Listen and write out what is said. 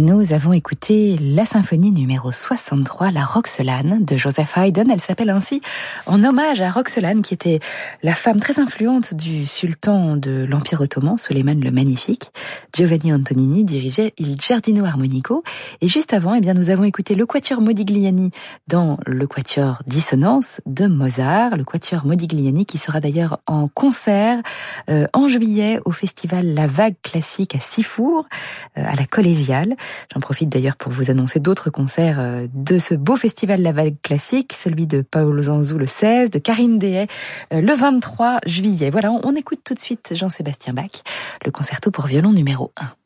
Nous avons écouté la symphonie numéro 63, la Roxelane de Joseph Haydn. Elle s'appelle ainsi en hommage à Roxelane, qui était la femme très influente du sultan de l'Empire ottoman, Suleiman le Magnifique. Giovanni Antonini dirigeait Il Giardino Armonico. Et juste avant, nous avons écouté le Quatuor Modigliani dans le Quatuor Dissonance de Mozart. Le Quatuor Modigliani qui sera d'ailleurs en concert en juillet au festival La Vague Classique à Sifour, à la Collégiale. J'en profite d'ailleurs pour vous annoncer d'autres concerts de ce beau festival La Vague Classique, celui de Paolo Zanzu le 16, de Karine Dehay le 23 juillet. Voilà, on écoute tout de suite Jean-Sébastien Bach, le concerto pour violon numéro 1.